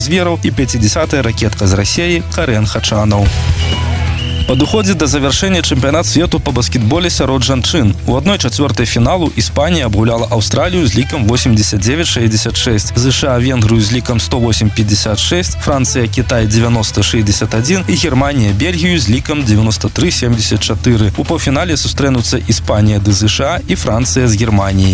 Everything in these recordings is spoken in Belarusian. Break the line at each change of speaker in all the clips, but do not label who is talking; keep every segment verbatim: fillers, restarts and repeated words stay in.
Зверов и пятидесятая ракетка из России Карен Хачанов. Падыходзіць да завяршэння чэмпіянат свету па баскетболе сярод жанчын. У адной чацвёртай фіналу Іспанія абгуляла Аўстралію з лікам восемьдесят девять шестьдесят шесть, ЗША Венгрію з лікам сто восемь пятьдесят шесть, Францыя Кітай девяносто шестьдесят один і Германія Бельгію з лікам девяносто три семьдесят четыре. У паўфінале сустрэнуцца Іспанія ды ЗША і Францыя з Германіяй.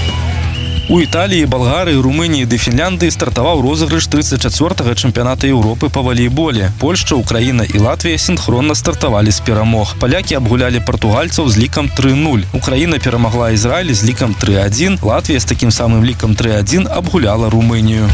У Італіі, Балгарыі, Румыніі ды Фінляндыі стартаваў розыгрыш тридцать четвёртага чэмпіяната Еўропы па валейболе. Польшча, Украіна і Латвія сінхронна стартавалі з перамог. Палякі абгулялі партугальцаў з лікам три нуль. Украіна перамагла Ізраіль з лікам три один. Латвія з такім самым лікам три один абгуляла Румынію.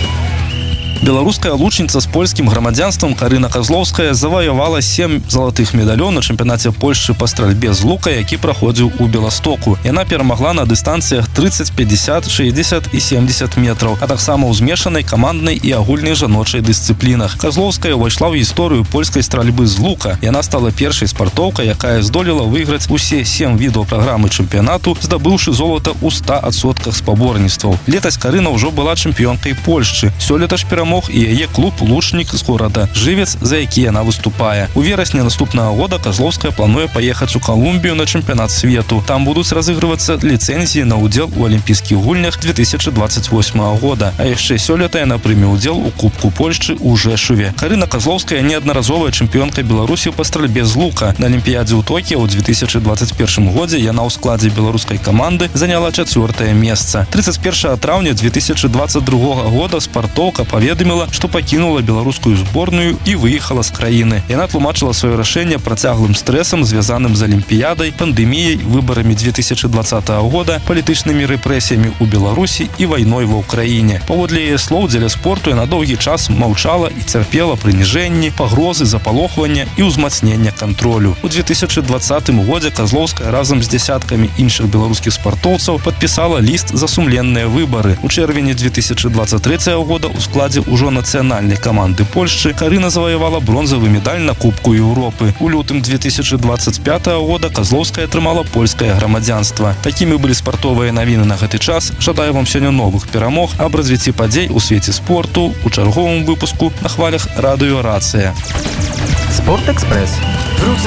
Беларуская лучніца з польскім грамадзянствам Карына Казлоўская заваявала сем залатых медалёў на чэмпіянаце Польшчы па стральбе з лука, які праходзіў у Беластоку. Яна перамагла на дыстанцыях тридцать, пятьдесят, шестьдесят і семьдесят метраў, а таксама ў змешанай каманднай і агульнай жаночай дысцыплінах. Казлоўская ўвайшла ў гісторыю польскай стральбы з лука. Яна стала першай спартоўкай, якая здолела выйграць усе сем відаў праграмы чэмпіянату, здабыўшы золата ў ста адсотках спаборніцтваў. Летась Карына ўжо была чэмпіёнкай Польшчы. Сёлета ж перамог і яе клуб «Лучнік» з горада Жывец, за які яна выступае. У верасні наступнага года Казлоўская плануе паехаць у Калумбію на чэмпіянат свету. Там будуць разыгрывацца ліцэнзіі на ўдзел у алімпійскіх гульнях две тысячи двадцать восьмага года. А яшчэ сёлета яна прыме ўдзел у Кубку Польшчы ў Жэшуве. Карына Казлоўская неаднаразовая чэмпіёнка Беларусі па стральбе з лука. На Алімпіядзе ў Токіо ў две тысячи двадцать першым годзе яна ў складзе беларускай каманды заняла чацвёртае месца. тридцать первого траўня две тысячи двадцать другога года спартоўка паведаміла, што пакінула беларускую зборную і выехала з краіны. Яна тлумачыла сваё рашэнне працяглым стрэсам, звязаным з алімпіядай, пандэміяй, выбарамі две тысячи двадцатага года, палітычнымі рэпрэсіямі ў Беларусі і вайной ва ўкраіне. Паводле яе слоў, дзеля спорту яна доўгі час маўчала і цярпела прыніжэнні, пагрозы, запалохвання і ўзмацнення кантролю. У две тысячи двадцатым годзе Казлоўская разам з дзясяткамі іншых беларускіх спартоўцаў падпісала ліст за сумленныя выбары. У чэрвені две тысячи двадцать трэцяга года ў складзе ўжо нацыянальнай каманды Польшчы Карына заваявала бронзавы медаль на Кубку Еўропы. У лютым две тысячи двадцать пятага года Казлоўская атрымала польскае грамадзянства. Такімі былі спартовыя навіны на гэты час. Жадаю вам сёння новых перамог, аб развіцці падзей у свеце спорту у чарговым выпуску на хвалях радыё Рацыя.
Спорт Экспресс.